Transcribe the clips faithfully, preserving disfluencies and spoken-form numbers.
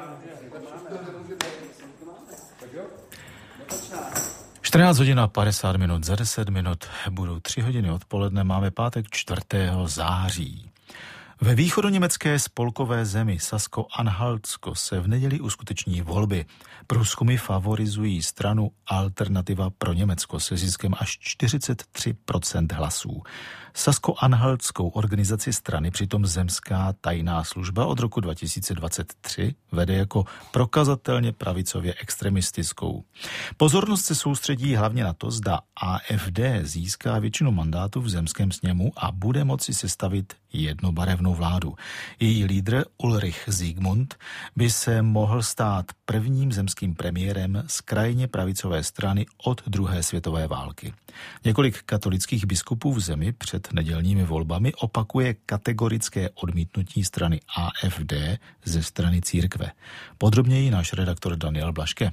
čtrnáct hodin a padesát minut, za deset minut budou tři hodiny odpoledne, máme pátek čtvrtého září. Ve východoněmecké spolkové zemi Sasko-Anhaltsko se v neděli uskuteční volby. Průzkumy favorizují stranu Alternativa pro Německo se ziskem až čtyřicet tři procent hlasů. Sasko-Anhaltskou organizaci strany přitom zemská tajná služba od roku dva tisíce dvacet tři vede jako prokazatelně pravicově extremistickou. Pozornost se soustředí hlavně na to, zda A F D získá většinu mandátů v zemském sněmu a bude moci sestavit jednobarevnou vládu. Její lídr Ulrich Siegmund by se mohl stát prvním zemským premiérem z krajně pravicové strany od druhé světové války. Několik katolických biskupů v zemi před nedělními volbami opakuje kategorické odmítnutí strany A F D ze strany církve. Podrobněji náš redaktor Daniel Blaške.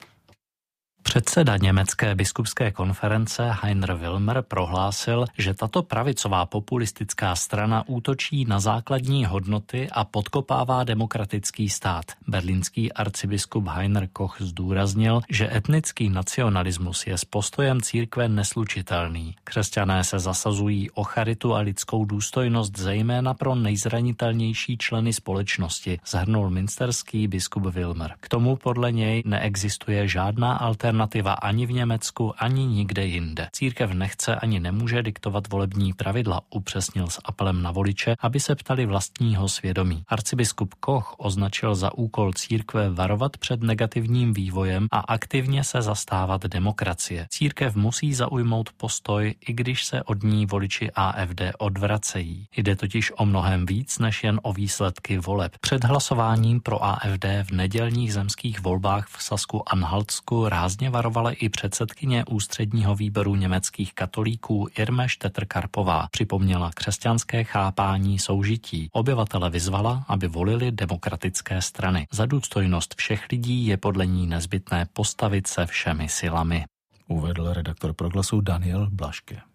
Předseda německé biskupské konference Heiner Wilmer prohlásil, že tato pravicová populistická strana útočí na základní hodnoty a podkopává demokratický stát. Berlínský arcibiskup Heiner Koch zdůraznil, že etnický nacionalismus je s postojem církve neslučitelný. Křesťané se zasazují o charitu a lidskou důstojnost zejména pro nejzranitelnější členy společnosti, shrnul münsterský biskup Wilmer. K tomu podle něj neexistuje žádná alternativa alternativa ani v Německu, ani nikde jinde. Církev nechce ani nemůže diktovat volební pravidla, upřesnil s apelem na voliče, aby se ptali vlastního svědomí. Arcibiskup Koch označil za úkol církve varovat před negativním vývojem a aktivně se zastávat demokracie. Církev musí zaujmout postoj, i když se od ní voliči A F D odvracejí. Jde totiž o mnohem víc než jen o výsledky voleb. Před hlasováním pro A F D v nedělních zemských volbách v Sasku-Anhaltsku rázně varovala i předsedkyně ústředního výboru německých katolíků Irme Štetr-Karpová. Připomněla křesťanské chápání soužití. Obyvatele vyzvala, aby volili demokratické strany. Za důstojnost všech lidí je podle ní nezbytné postavit se všemi silami. Uvedl redaktor Proglasu Daniel Blaške.